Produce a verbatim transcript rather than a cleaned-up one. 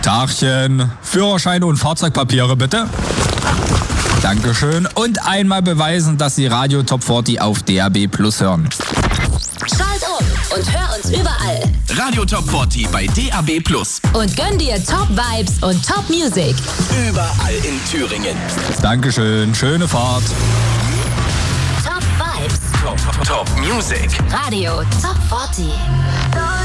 Tagchen. Führerschein und Fahrzeugpapiere bitte. Dankeschön. Und einmal beweisen, dass Sie Radio Top vierzig auf D A B Plus hören. Schalt um und hör uns überall. Radio Top vierzig bei D A B Plus. Und gönn dir Top Vibes und Top Music. Überall in Thüringen. Dankeschön. Schöne Fahrt. Top Vibes. Top, Top, Top Music. Radio Top vierzig.